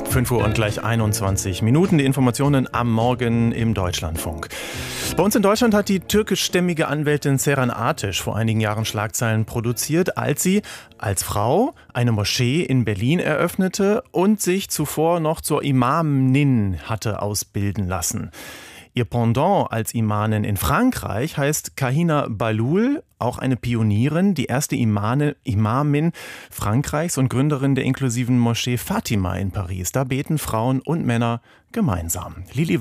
5 Uhr und gleich 21 Minuten. Die Informationen am Morgen im Deutschlandfunk. Bei uns in Deutschland hat die türkischstämmige Anwältin Seren Ateş vor einigen Jahren Schlagzeilen produziert, als sie als Frau eine Moschee in Berlin eröffnete und sich zuvor noch zur Imamin hatte ausbilden lassen. Ihr Pendant als Imamin in Frankreich heißt Kahina Bahloul, auch eine Pionierin, die erste Imamin Frankreichs und Gründerin der inklusiven Moschee Fatima in Paris. Da beten Frauen und Männer gemeinsam. Lili